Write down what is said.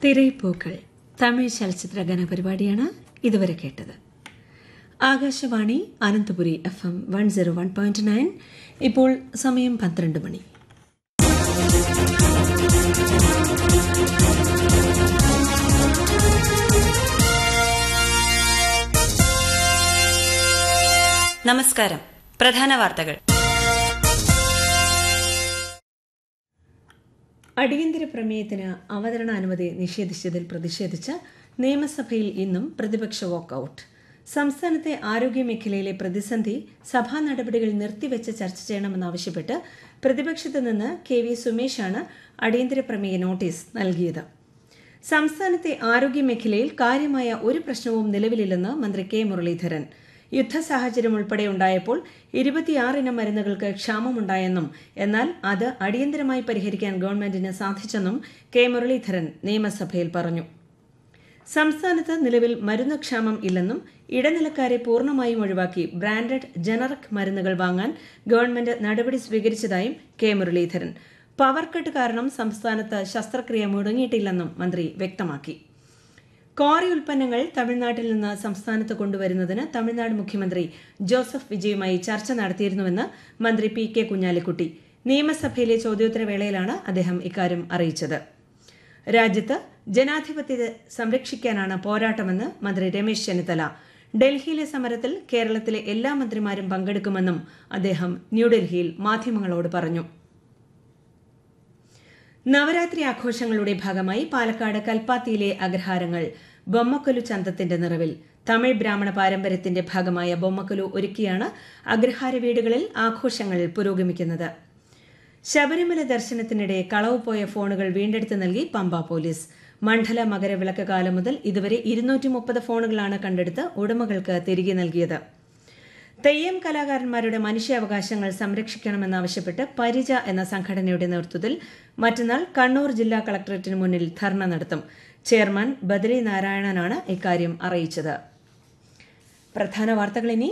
തിരൈപ്പൂക്കൾ തമിഴ് ചലച്ചിത്ര ഗാനപരിപാടിയാണ് ഇതുവരെ കേട്ടത്. ആകാശവാണി അനന്തപുരി FM 101.9. ഇപ്പോൾ സമയം 12 മണി. നമസ്കാരം. പ്രധാന വാർത്തകൾ. അടിയന്തര പ്രമേയത്തിന് അവതരണാനുമതി നിഷേധിച്ചതിൽ പ്രതിഷേധിച്ച് നിയമസഭയിൽ ഇന്നും പ്രതിപക്ഷ വാക്കൌട്ട്. സംസ്ഥാനത്തെ ആരോഗ്യമേഖലയിലെ പ്രതിസന്ധി സഭാ നടപടികൾ നിർത്തിവെച്ച് ചർച്ച ചെയ്യണമെന്നാവശ്യപ്പെട്ട് പ്രതിപക്ഷത്തു നിന്ന് KV സുമേഷാണ് അടിയന്തര പ്രമേയ നോട്ടീസ് നൽകിയത്. സംസ്ഥാനത്തെ ആരോഗ്യമേഖലയിൽ കാര്യമായ ഒരു പ്രശ്നവും നിലവിലില്ലെന്ന് മന്ത്രി K മുരളീധരൻ. യുദ്ധസാഹചര്യം ഉൾപ്പെടെ ഉണ്ടായപ്പോൾ 26 ഇനം മരുന്നുകൾക്ക് ക്ഷാമമുണ്ടായെന്നും എന്നാൽ അത് അടിയന്തരമായി പരിഹരിക്കാൻ ഗവൺമെന്റിന് സാധിച്ചെന്നും K മുരളീധരൻ നിയമസഭയിൽ പറഞ്ഞു. സംസ്ഥാനത്ത് നിലവിൽ മരുന്ന് ക്ഷാമം ഇല്ലെന്നും ഇടനിലക്കാരെ പൂർണ്ണമായും ഒഴിവാക്കി ബ്രാൻഡഡ് ജനറിക് മരുന്നുകൾ വാങ്ങാൻ ഗവൺമെന്റ് നടപടി സ്വീകരിച്ചതായും K മുരളീധരൻ. പവർ കട്ട് കാരണം സംസ്ഥാനത്ത് ശസ്ത്രക്രിയ മുടങ്ങിയിട്ടില്ലെന്നും മന്ത്രി വ്യക്തമാക്കി. ക്വാറി ഉൽപ്പന്നങ്ങൾ തമിഴ്നാട്ടിൽ നിന്ന് സംസ്ഥാനത്ത് കൊണ്ടുവരുന്നതിന് തമിഴ്നാട് മുഖ്യമന്ത്രി ജോസഫ് വിജയുമായി ചർച്ച നടത്തിയിരുന്നുവെന്ന് മന്ത്രി PK കുഞ്ഞാലിക്കുട്ടി. നിയമസഭയിലെ ചോദ്യോത്തരവേളയിലാണ് അദ്ദേഹം ഇക്കാര്യം അറിയിച്ചത്. രാജ്യത്ത് ജനാധിപത്യത്തെ സംരക്ഷിക്കാനാണ് പോരാട്ടമെന്ന് മന്ത്രി രമേശ് ചെന്നിത്തല. ഡൽഹിയിലെ സമരത്തിൽ കേരളത്തിലെ എല്ലാ മന്ത്രിമാരും പങ്കെടുക്കുമെന്നും അദ്ദേഹം ന്യൂഡൽഹിയിൽ മാധ്യമങ്ങളോട് പറഞ്ഞു. നവരാത്രി ആഘോഷങ്ങളുടെ ഭാഗമായി പാലക്കാട് കൽപ്പാത്തിയിലെ അഗ്രഹാരങ്ങൾ ബൊമ്മക്കൊലു ചന്തത്തിന്റെ നിറവിൽ. തമിഴ് ബ്രാഹ്മണ പാരമ്പര്യത്തിന്റെ ഭാഗമായ ബൊമ്മക്കൊലു ഒരുക്കിയാണ് അഗ്രഹാര വീടുകളിൽ ആഘോഷങ്ങൾ പുരോഗമിക്കുന്നത്. ശബരിമല ദർശനത്തിനിടെ കളവ് പോയ ഫോണുകൾ വീണ്ടെടുത്ത് നൽകി പമ്പ പോലീസ്. മണ്ഡല മകരവിളക്ക് കാലം മുതൽ ഇതുവരെ 230 ഫോണുകളാണ് കണ്ടെടുത്ത് ഉടമകൾക്ക് തിരികെ നൽകിയത്. തെയ്യം കലാകാരന്മാരുടെ മനുഷ്യാവകാശങ്ങൾ സംരക്ഷിക്കണമെന്നാവശ്യപ്പെട്ട് പരിജ എന്ന സംഘടനയുടെ നേതൃത്വത്തിൽ മറ്റന്നാൾ കണ്ണൂർ ജില്ലാ കളക്ടറേറ്റിന് മുന്നിൽ ധർണ നടത്തും. ചെയർമാൻ ബദരി നാരായണനാണ് ഇക്കാര്യം അറിയിച്ചത്. പ്രധാന വാർത്തകൾ ഇനി